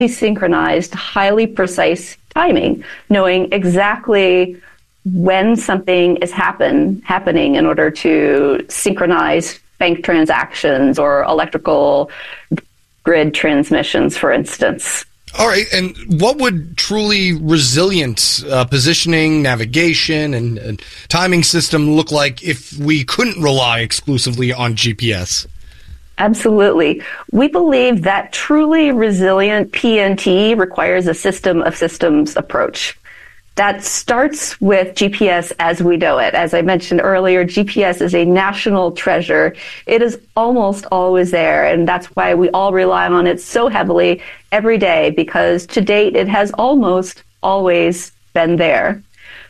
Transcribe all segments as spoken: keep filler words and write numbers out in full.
synchronized, highly precise timing, knowing exactly when something is happen happening in order to synchronize bank transactions or electrical grid transmissions, for instance. All right. And what would truly resilient uh, positioning, navigation, and, and timing system look like if we couldn't rely exclusively on G P S? Absolutely. We believe that truly resilient P N T requires a system of systems approach. That starts with G P S as we know it. As I mentioned earlier, G P S is a national treasure. It is almost always there, and that's why we all rely on it so heavily every day, because to date it has almost always been there.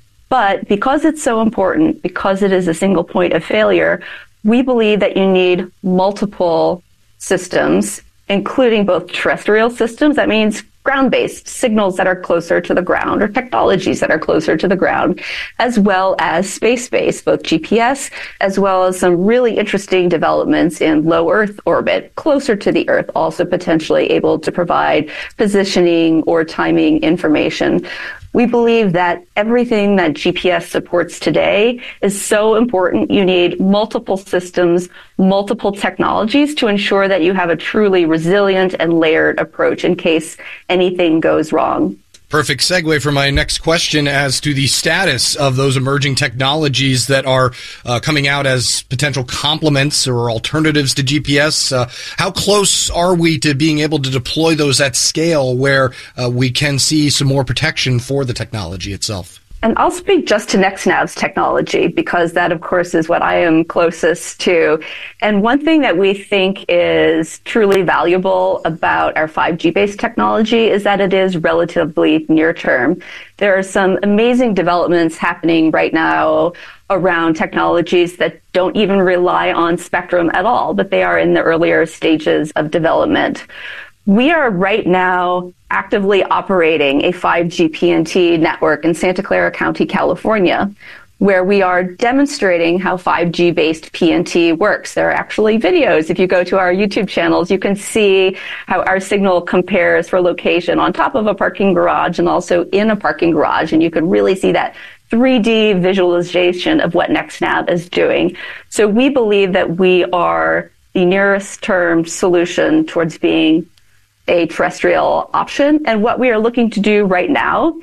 But because it's so important, because it is a single point of failure, we believe that you need multiple systems, including both terrestrial systems. That means ground-based signals that are closer to the ground or technologies that are closer to the ground, as well as space-based, both G P S, as well as some really interesting developments in low Earth orbit, closer to the Earth, also potentially able to provide positioning or timing information. We believe that everything that G P S supports today is so important. You need multiple systems, multiple technologies to ensure that you have a truly resilient and layered approach in case anything goes wrong. Perfect segue for my next question as to the status of those emerging technologies that are uh, coming out as potential complements or alternatives to G P S. Uh, how close are we to being able to deploy those at scale where uh, we can see some more protection for the technology itself? And I'll speak just to NextNav's technology because that, of course, is what I am closest to. And one thing that we think is truly valuable about our five G-based technology is that it is relatively near term. There are some amazing developments happening right now around technologies that don't even rely on spectrum at all, but they are in the earlier stages of development. We are right now actively operating a five G P N T network in Santa Clara County, California, where we are demonstrating how five G-based P N T works. There are actually videos. If you go to our YouTube channels, you can see how our signal compares for location on top of a parking garage and also in a parking garage, and you can really see that three D visualization of what NextNav is doing. So we believe that we are the nearest term solution towards being a terrestrial option. And what we are looking to do right now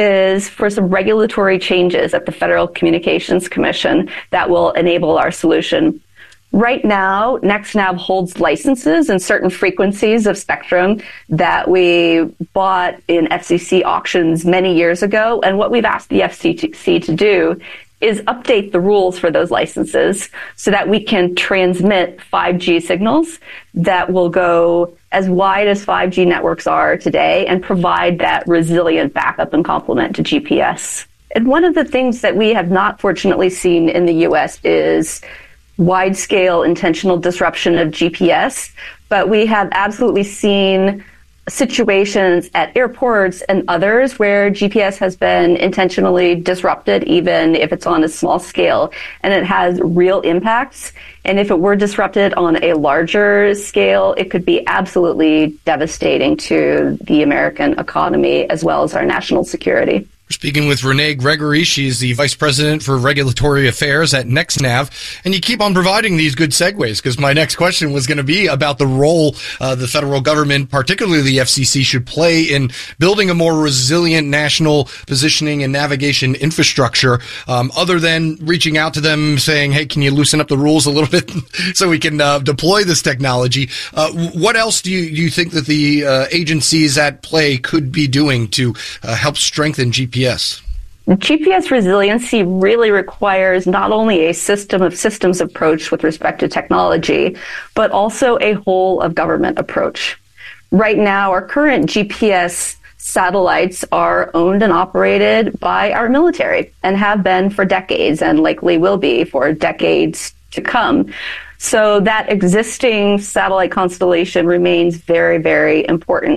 is for some regulatory changes at the Federal Communications Commission that will enable our solution. Right now, NextNav holds licenses in certain frequencies of spectrum that we bought in F C C auctions many years ago. And what we've asked the F C C to do is update the rules for those licenses so that we can transmit five G signals that will go as wide as five G networks are today and provide that resilient backup and complement to G P S. And one of the things that we have not fortunately seen in the U S is wide-scale intentional disruption of G P S, but we have absolutely seen situations at airports and others where G P S has been intentionally disrupted, even if it's on a small scale, and it has real impacts. And if it were disrupted on a larger scale, it could be absolutely devastating to the American economy as well as our national security. We're speaking with Renee Gregory. She's the Vice President for Regulatory Affairs at NextNav. And you keep on providing these good segues because my next question was going to be about the role uh, the federal government, particularly the F C C, should play in building a more resilient national positioning and navigation infrastructure, um, other than reaching out to them saying, hey, can you loosen up the rules a little bit so we can uh, deploy this technology? Uh, what else do you, do you think that the uh, agencies at play could be doing to uh, help strengthen G P S? G P S? G P S resiliency really requires not only a system of systems approach with respect to technology, but also a whole of government approach. Right now, our current G P S satellites are owned and operated by our military and have been for decades and likely will be for decades to come. So that existing satellite constellation remains very, very important.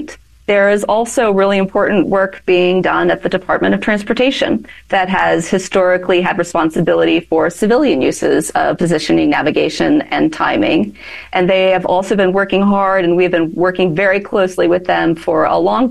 There is also really important work being done at the Department of Transportation that has historically had responsibility for civilian uses of positioning, navigation, and timing. And they have also been working hard, and we've been working very closely with them for a long